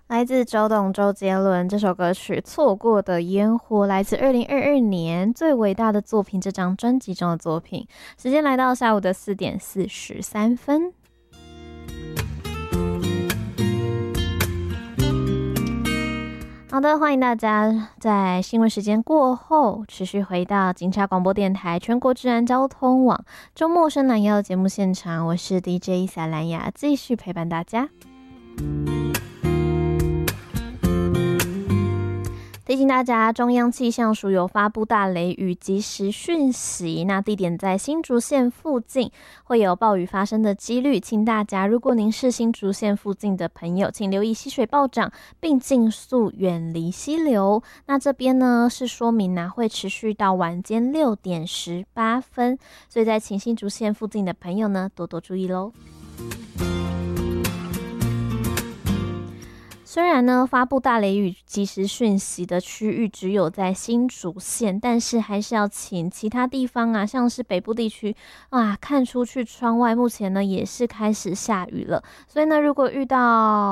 来自周董周杰伦这首歌曲《错过的烟火》，来自2022年最伟大的作品这张专辑中的作品。时间来到下午的4点43分。好的，欢迎大家在新闻时间过后持续回到警察广播电台全国治安交通网周末深蓝夜的节目现场，我是 DJ 小蓝雅，继续陪伴大家。提醒大家，中央气象署有发布大雷雨即时讯息，那地点在新竹县附近，会有暴雨发生的几率，请大家如果您是新竹县附近的朋友，请留意溪水暴涨，并尽速远离溪流。那这边呢是说明会持续到晚间6点18分，所以在请新竹县附近的朋友呢多多注意咯。虽然呢，发布大雷雨即时讯息的区域只有在新竹县，但是还是要请其他地方啊，像是北部地区啊，看出去窗外，目前呢也是开始下雨了。所以呢，如果遇到